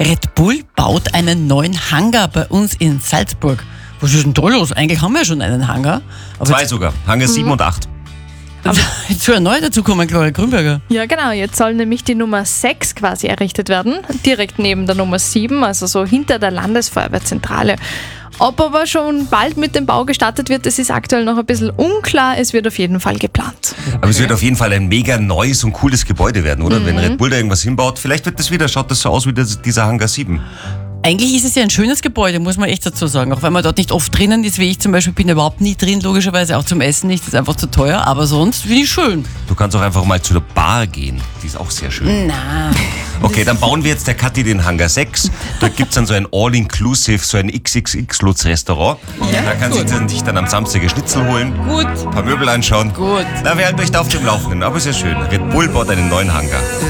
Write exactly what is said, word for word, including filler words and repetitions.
Red Bull baut einen neuen Hangar bei uns in Salzburg. Was ist denn da los? Eigentlich haben wir ja schon einen Hangar. Aber Zwei sogar. Hangar sieben und acht. jetzt, jetzt soll er neu dazukommen, Gloria Grünberger. Ja, genau. Jetzt soll nämlich die Nummer sechs quasi errichtet werden, direkt neben der Nummer sieben, also so hinter der Landesfeuerwehrzentrale. Ob aber schon bald mit dem Bau gestartet wird, das ist aktuell noch ein bisschen unklar. Es wird auf jeden Fall geplant. Aber es wird auf jeden Fall ein mega neues und cooles Gebäude werden, oder? Mhm. Wenn Red Bull da irgendwas hinbaut, vielleicht wird das wieder, schaut das so aus wie das, dieser Hangar sieben. Eigentlich ist es ja ein schönes Gebäude, muss man echt dazu sagen. Auch wenn man dort nicht oft drinnen ist, wie ich zum Beispiel bin überhaupt nie drin, logischerweise auch zum Essen nicht, das ist einfach zu teuer. Aber sonst finde ich schön. Du kannst auch einfach mal zu der Bar gehen, die ist auch sehr schön. Na. Okay, dann bauen wir jetzt der Kathi den Hangar sechs. Da gibt es dann so ein All-Inclusive, so ein X X X-Lutz-Restaurant. Ja, da kann gut. sich dann, sich dann am Samstag ein Schnitzel holen, Gut. ein paar Möbel anschauen. Gut. Na, wir halten euch da auf dem Laufenden, aber ist ja schön. Red Bull baut einen neuen Hangar.